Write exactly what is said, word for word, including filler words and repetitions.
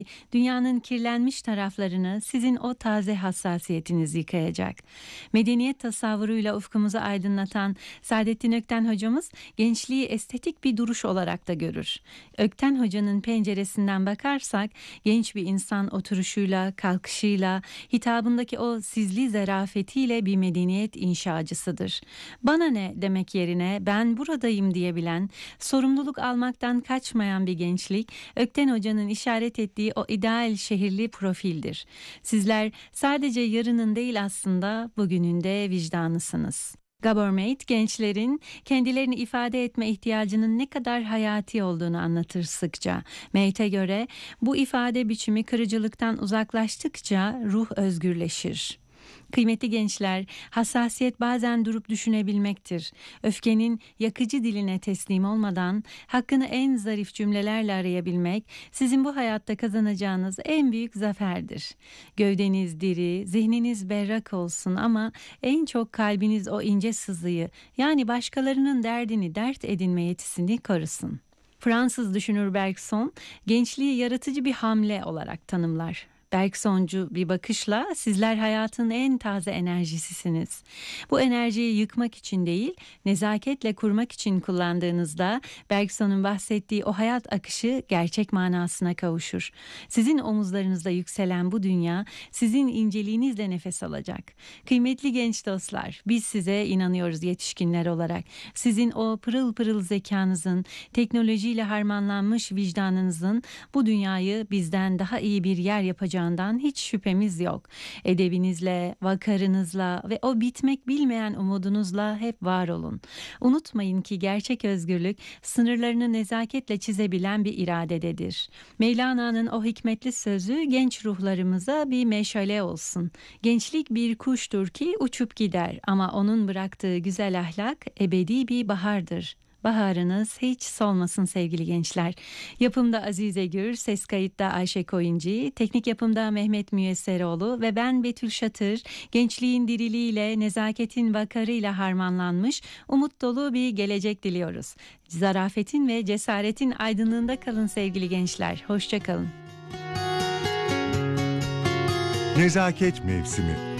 Dünyanın kirlenmiş taraflarını sizin o taze hassasiyetiniz yıkayacak. Medeniyet tasavvuruyla ufkumuzu aydınlatan Saadettin Ökten hocamız gençliği estetik bir duruş olarak da görür. Ökten hocanın penceresinden bakarsak genç bir insan oturuşuyla, kalkışıyla, hitabındaki o sizli zarafetiyle bir medeniyet inşacısıdır. Bana ne demek yerine ben buradayım diyebilen, sorumluluk almaktan kaçmayan bir gençlik, Ökten hocanın işaret ettiği o ideal şehirli profildir. Sizler sadece yarının değil aslında bugünün de vicdanısınız. Gabor Mate gençlerin kendilerini ifade etme ihtiyacının ne kadar hayati olduğunu anlatır sıkça. Mate'e göre bu ifade biçimi kırıcılıktan uzaklaştıkça ruh özgürleşir. Kıymetli gençler, hassasiyet bazen durup düşünebilmektir. Öfkenin yakıcı diline teslim olmadan hakkını en zarif cümlelerle arayabilmek sizin bu hayatta kazanacağınız en büyük zaferdir. Gövdeniz diri, zihniniz berrak olsun ama en çok kalbiniz o ince sızıyı, yani başkalarının derdini dert edinme yetisini korusun. Fransız düşünür Bergson, gençliği yaratıcı bir hamle olarak tanımlar. Bergsoncu bir bakışla sizler hayatın en taze enerjisisiniz. Bu enerjiyi yıkmak için değil, nezaketle kurmak için kullandığınızda Bergson'un bahsettiği o hayat akışı gerçek manasına kavuşur. Sizin omuzlarınızda yükselen bu dünya sizin inceliğinizle nefes alacak. Kıymetli genç dostlar, biz size inanıyoruz yetişkinler olarak. Sizin o pırıl pırıl zekanızın, teknolojiyle harmanlanmış vicdanınızın bu dünyayı bizden daha iyi bir yer yapacağını hiç şüphemiz yok. Edebinizle, vakarınızla ve o bitmek bilmeyen umudunuzla hep var olun. Unutmayın ki gerçek özgürlük sınırlarını nezaketle çizebilen bir iradededir. Mevlana'nın o hikmetli sözü genç ruhlarımıza bir meşale olsun. Gençlik bir kuştur ki uçup gider ama onun bıraktığı güzel ahlak ebedi bir bahardır. Baharınız hiç solmasın sevgili gençler. Yapımda Azize Gür, ses kayıtta Ayşe Koyuncu, teknik yapımda Mehmet Müyesseroğlu ve ben Betül Şatır, gençliğin diriliğiyle, nezaketin vakarıyla harmanlanmış, umut dolu bir gelecek diliyoruz. Zarafetin ve cesaretin aydınlığında kalın sevgili gençler. Hoşça kalın. Nezaket mevsimi.